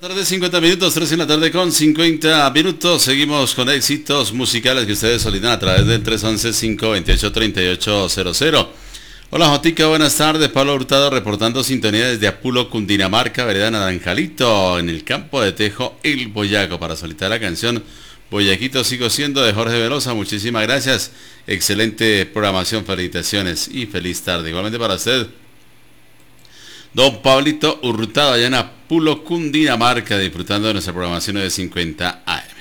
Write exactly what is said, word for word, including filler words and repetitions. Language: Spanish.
Tarde cincuenta minutos, tres en la tarde con cincuenta minutos. Seguimos con éxitos musicales que ustedes solicitan a través del tres once, cinco veintiocho, treinta y ocho cero cero. Hola Jotica, buenas tardes. Pablo Hurtado reportando sintonía desde Apulo, Cundinamarca, vereda Naranjalito, en el campo de Tejo, El Boyaco, para solicitar la canción Boyaquito sigo siendo de Jorge Velosa. Muchísimas gracias. Excelente programación, felicitaciones y feliz tarde. Igualmente para usted, don Pablito Hurtado, allá en Apulo, Cundinamarca, disfrutando de nuestra programación de cincuenta A M.